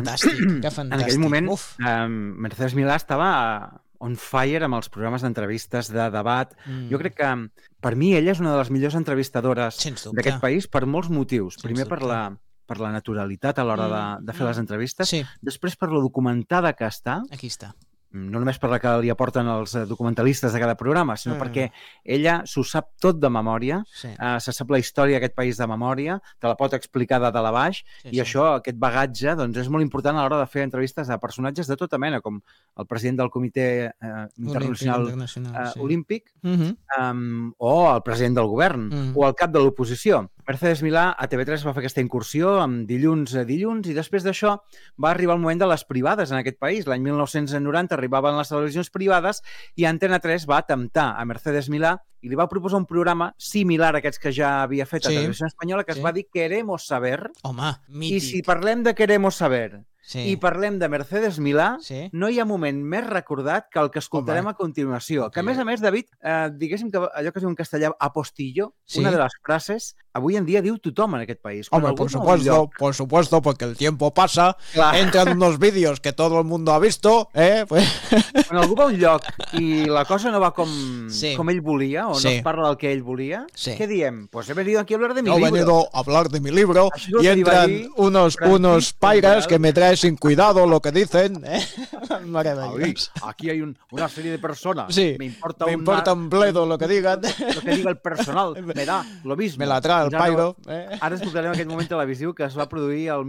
fantàstic, que fantàstic. En aquell moment, Mercedes Milà estava on fire amb els programes d'entrevistes, de debat. Jo crec que, per mi, ella és una de les millors entrevistadores d'aquest país per molts motius. Primer, per la naturalitat a l'hora de fer les entrevistes. Després, per lo documentada que està. Aquí està. No només per la que li aporten els documentalistes de cada programa, sinó perquè ella s'ho sap tot de memòria, se sap la història d'aquest país de memòria, te la pot explicar de dalt a baix, i això, aquest bagatge, doncs és molt important a l'hora de fer entrevistes a personatges de tota mena, com el president del Comitè Internacional Olímpic, o el president del govern, o el cap de l'oposició. Mercedes Milà a TV3 va fer aquesta incursió amb dilluns a dilluns, i després d'això va arribar el moment de les privades en aquest país. L'any 1990 arribaven les televisions privades i Antena 3 va temptar a Mercedes Milà i li va proposar un programa similar a aquests que ja havia fet a Televisió Espanyola, que es va dir Queremos Saber. Home, mític. I si parlem de Queremos Saber i parlem de Mercedes Milà, no hi ha moment més recordat que el que escoltarem a continuació. Que, a més, David, diguéssim que allò que es diu en castellà apostillo, una de les frases, avui en dia diu tothom en aquest país. Hombre, por supuesto, porque el tiempo pasa, entran unos vídeos que todo el mundo ha visto, Quan algú va a un lloc i la cosa no va com ell volia, o no es parla del que ell volia, què diem? Pues he venido aquí a hablar de mi libro. He venido a hablar de mi libro y entran unos pairas que me traen sin cuidado lo que dicen. Aquí hay una serie de personas. Me importa un bledo lo que digan. Lo que diga el personal. Me da lo mismo. Me la trae el pairo. Ara escoltarem aquest moment televisiu que es va produir el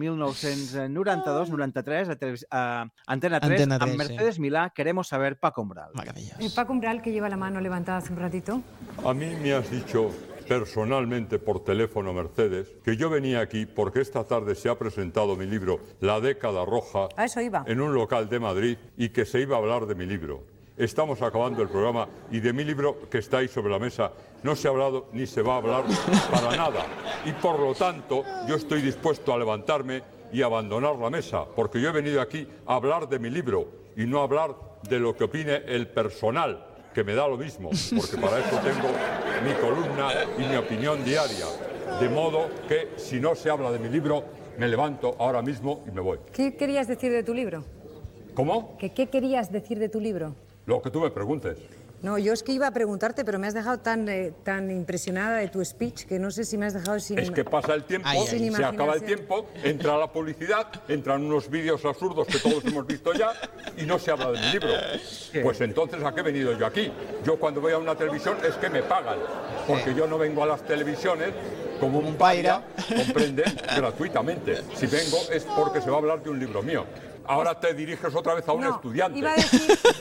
1992-93 a Antena 3 amb Mercedes Milà, Queremos Saber, Paco Umbral. Paco Umbral, que lleva la mano levantada hace un ratito. A mí me has dicho personalmente por teléfono, Mercedes, que yo venía aquí porque esta tarde se ha presentado mi libro La década roja en un local de Madrid y que se iba a hablar de mi libro. Estamos acabando el programa y de mi libro que está ahí sobre la mesa no se ha hablado ni se va a hablar para nada. Y por lo tanto yo estoy dispuesto a levantarme y abandonar la mesa, porque yo he venido aquí a hablar de mi libro y no a hablar de lo que opine el personal, que me da lo mismo, porque para eso tengo mi columna y mi opinión diaria. De modo que si no se habla de mi libro, me levanto ahora mismo y me voy. ¿Qué querías decir de tu libro? ¿Cómo? ¿Qué querías decir de tu libro? Lo que tú me preguntes. No, yo es que iba a preguntarte, pero me has dejado tan impresionada de tu speech que no sé si me has dejado sin... Es que pasa el tiempo, se acaba el tiempo, entra la publicidad, entran unos vídeos absurdos que todos hemos visto ya y no se habla de mi libro. Pues entonces, ¿a qué he venido yo aquí? Yo cuando voy a una televisión es que me pagan, porque yo no vengo a las televisiones como un paira, comprenden, gratuitamente. Si vengo es porque se va a hablar de un libro mío. Ahora te diriges otra vez a un estudiante. Iba a decir...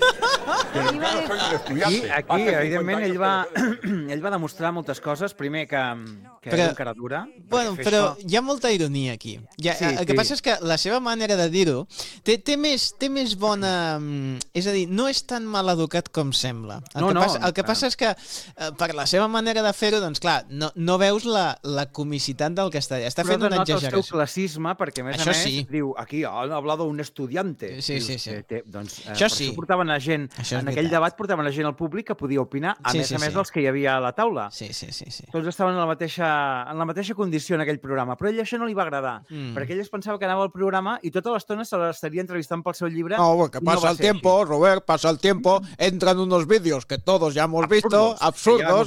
Però encara soy un estudiante. I aquí, evidentment, ell va demostrar moltes coses. Primer, que era un cara dura. Bueno, però hi ha molta ironia aquí. El que passa és que la seva manera de dir-ho té més bona... És a dir, no és tan mal educat com sembla. El que passa és que, per la seva manera de fer-ho, doncs clar, no veus la comicitat del que està fent una exageració. Però el seu classisme, perquè a més diu, aquí han hablado un estudiante. Sí. Doncs, això sí. Portaven a gent, en aquell debat portaven a gent al públic que podia opinar, a més dels que hi havia a la taula. Sí. Tots estaven en la mateixa condició en aquell programa, però a ell això no li va agradar, perquè ell es pensava que anava al programa i tota l'estona se l'estaria entrevistant pel seu llibre. No, que pasa el tiempo, Robert, pasa el tiempo, entran unos vídeos que todos ya hemos visto, absurdos.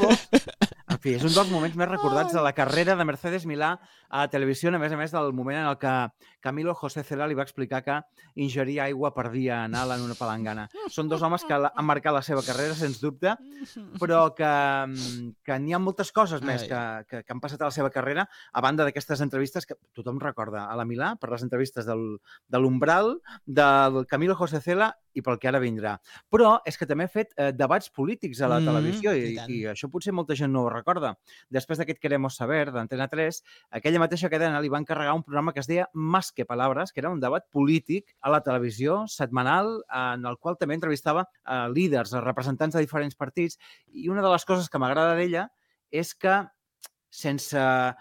En fi, és un dels moments més recordats de la carrera de Mercedes Milà a televisió, a més del moment en el que Camilo José Cela li va explicar que ingerir aigua per dia anal en una palangana. Són dos homes que han marcat la seva carrera, sens dubte, però que n'hi ha moltes coses més que han passat a la seva carrera, a banda d'aquestes entrevistes que tothom recorda a la Milà, per les entrevistes de l'Umbral, del Camilo José Cela i pel que ara vindrà. Però és que també ha fet debats polítics a la televisió i això potser molta gent no ho recorda. Després d'aquest Queremos Saber, d'Antena 3, aquella mateixa cadena li va encarregar un programa que es deia Más que Palabras, que era un debat polític a la televisió setmanal, en el qual també entrevistava líders, representants de diferents partits, i una de les coses que m'agrada d'ella és que, sense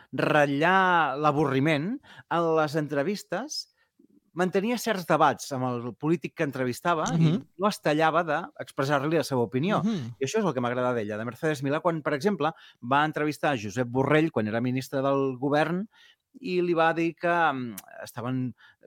ratllar l'avorriment, en les entrevistes mantenia certs debats amb el polític que entrevistava i no es tallava d'expressar-li la seva opinió. I això és el que m'agrada d'ella, de Mercedes Milà, quan, per exemple, va entrevistar Josep Borrell, quan era ministre del govern, i li va dir que estaven